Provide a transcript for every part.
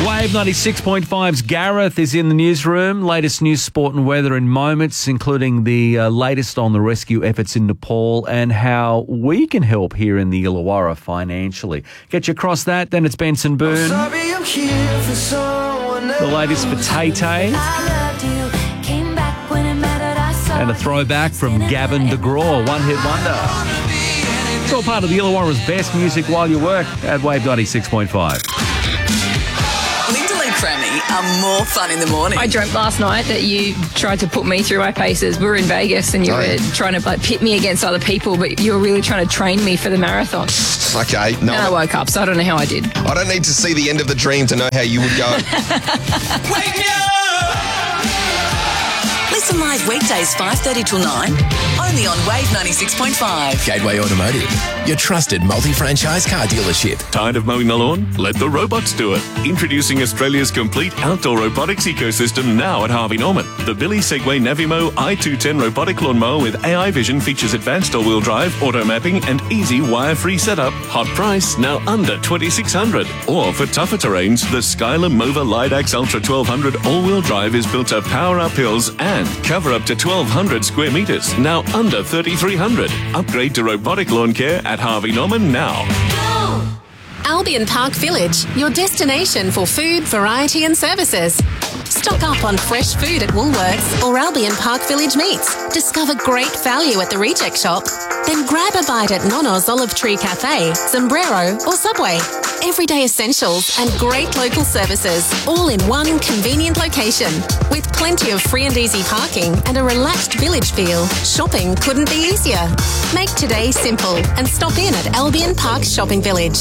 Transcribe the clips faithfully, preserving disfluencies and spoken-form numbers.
Wave ninety-six point five's Gareth is in the newsroom. Latest news, sport and weather in moments, including the uh, latest on the rescue efforts in Nepal and how we can help here in the Illawarra financially. Get you across that, then it's Benson Boone. Sorry, I'm here for someone else. The latest for Tay-Tay. And a throwback from Gavin DeGraw, one-hit wonder. It's all part of the Illawarra's best music while you work at Wave ninety-six point five. Linda and Crammy are more fun in the morning. I dreamt last night that you tried to put me through my paces. We were in Vegas and you Oh. were trying to like pit me against other people, but you were really trying to train me for the marathon. Okay, no. And I woke up, so I don't know how I did. I don't need to see the end of the dream to know how you would go. Wake me up! Listen live weekdays five thirty till nine, only on Wave ninety-six point five. Gateway Automotive, your trusted multi-franchise car dealership. Tired of mowing the lawn? Let the robots do it. Introducing Australia's complete outdoor robotics ecosystem now at Harvey Norman. The Billy Segway Navimo i two ten robotic lawnmower with A I vision features advanced all-wheel drive, auto mapping and easy wire-free setup. Hot price, now under twenty-six hundred dollars. Or for tougher terrains, the Skylar Mova Lidax Ultra twelve hundred all-wheel drive is built to power up hills and cover up to twelve hundred square metres, now under thirty-three hundred dollars. Upgrade to robotic lawn care at Harvey Norman now. Albion Park Village, your destination for food, variety and services. Stock up on fresh food at Woolworths or Albion Park Village Meats. Discover great value at the Reject Shop. Then grab a bite at Nono's Olive Tree Cafe, Sombrero or Subway. Everyday essentials and great local services, all in one convenient location. With plenty of free and easy parking and a relaxed village feel, shopping couldn't be easier. Make today simple and stop in at Albion Park Shopping Village.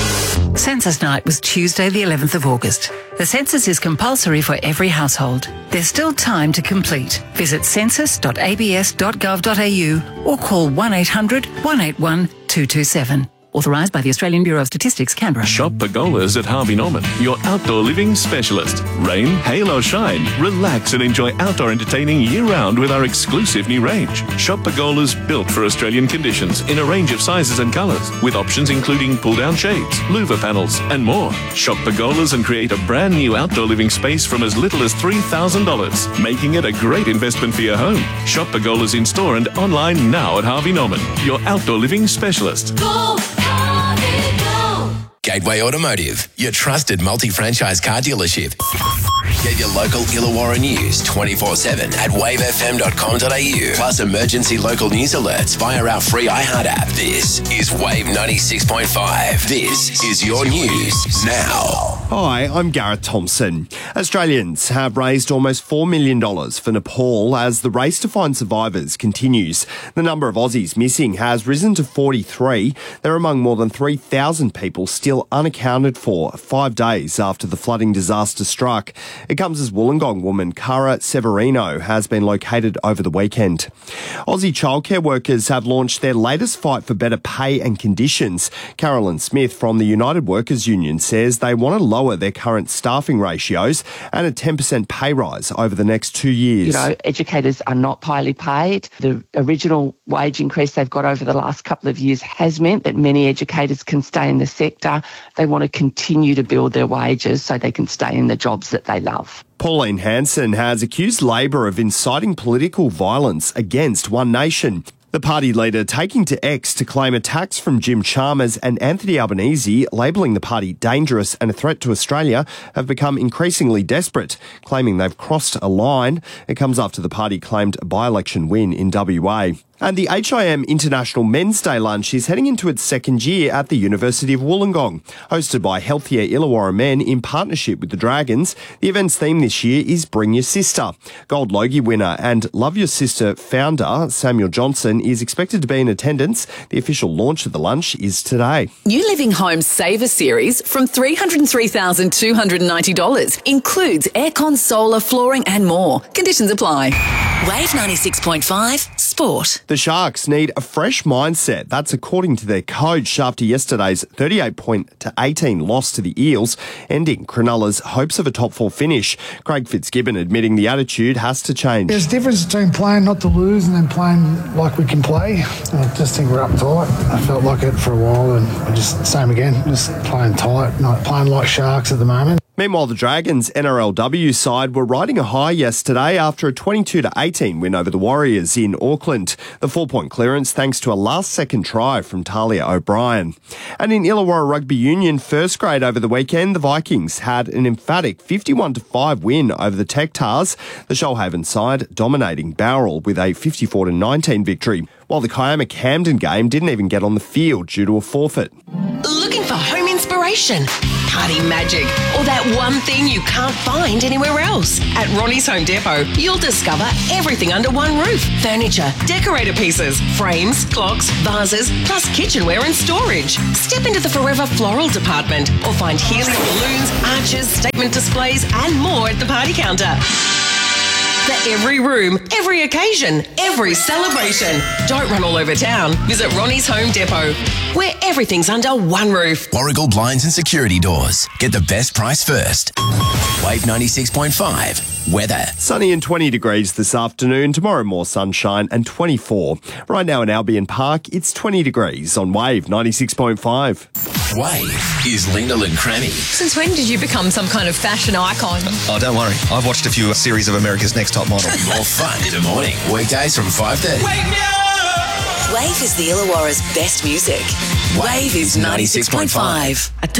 Census night was Tuesday the eleventh of August. The census is compulsory for every household. There's still time to complete. Visit census dot a b s dot gov dot a u or call one eight hundred one eight one two two seven. Authorised by the Australian Bureau of Statistics, Canberra. Shop Pergolas at Harvey Norman, your outdoor living specialist. Rain, hail or shine, relax and enjoy outdoor entertaining year-round with our exclusive new range. Shop Pergolas built for Australian conditions in a range of sizes and colours, with options including pull-down shades, louver panels and more. Shop Pergolas and create a brand new outdoor living space from as little as three thousand dollars, making it a great investment for your home. Shop Pergolas in store and online now at Harvey Norman, your outdoor living specialist. Go, Harvey, go. Gateway Automotive, your trusted multi-franchise car dealership. Get your local Illawarra news twenty-four seven at wave f m dot com dot a u. Plus emergency local news alerts via our free iHeart app. This is Wave ninety-six point five. This is your news now. Hi, I'm Gareth Thompson. Australians have raised almost four million dollars for Nepal as the race to find survivors continues. The number of Aussies missing has risen to forty-three. They're among more than three thousand people still unaccounted for five days after the flooding disaster struck. It comes as Wollongong woman Cara Severino has been located over the weekend. Aussie childcare workers have launched their latest fight for better pay and conditions. Carolyn Smith from the United Workers Union says they want to lower their current staffing ratios and a ten percent pay rise over the next two years. You know, educators are not highly paid. The original wage increase they've got over the last couple of years has meant that many educators can stay in the sector. They want to continue to build their wages so they can stay in the jobs that they love. Pauline Hanson has accused Labor of inciting political violence against One Nation. The party leader taking to X to claim attacks from Jim Chalmers and Anthony Albanese, labelling the party dangerous and a threat to Australia, have become increasingly desperate, claiming they've crossed a line. It comes after the party claimed a by-election win in W A. And the H I M International Men's Day Lunch is heading into its second year at the University of Wollongong. Hosted by Healthier Illawarra Men in partnership with the Dragons, the event's theme this year is Bring Your Sister. Gold Logie winner and Love Your Sister founder Samuel Johnson is expected to be in attendance. The official launch of the lunch is today. New Living Homes Saver Series from three hundred three thousand two hundred ninety dollars includes aircon, solar, flooring and more. Conditions apply. Wave ninety-six point five Sport. The Sharks need a fresh mindset. That's according to their coach after yesterday's thirty-eight point to eighteen loss to the Eels, ending Cronulla's hopes of a top four finish. Craig Fitzgibbon admitting the attitude has to change. There's a difference between playing not to lose and then playing like we can play. I just think we're up tight. I felt like it for a while and I just, same again, just playing tight, not playing like Sharks at the moment. Meanwhile, the Dragons N R L W side were riding a high yesterday after a twenty-two to eighteen win over the Warriors in Auckland. The four-point clearance thanks to a last-second try from Talia O'Brien. And in Illawarra Rugby Union first grade over the weekend, the Vikings had an emphatic fifty-one to five win over the Tech Tars, the Shoalhaven side dominating Bowral with a fifty-four to nineteen victory, while the Kiama Camden game didn't even get on the field due to a forfeit. Looking for home inspiration, party magic, or that one thing you can't find anywhere else? At Ronnie's Home Depot, you'll discover everything under one roof. Furniture, decorator pieces, frames, clocks, vases, plus kitchenware and storage. Step into the Forever Floral department or find helium balloons, arches, statement displays and more at the party counter. For every room, every occasion, every celebration. Don't run all over town. Visit Ronnie's Home Depot, where everything's under one roof. Warragul Blinds and Security Doors. Get the best price first. Wave ninety-six point five. Weather. Sunny and twenty degrees this afternoon. Tomorrow more sunshine and twenty-four. Right now in Albion Park, it's twenty degrees on Wave ninety-six point five. Wave is Lyndall and Crammy. Since when did you become some kind of fashion icon? Oh, don't worry. I've watched a few series of America's Next Top Model. More fun in the morning. Weekdays from five thirty. Wave is the Illawarra's best music. Wave is ninety-six point five.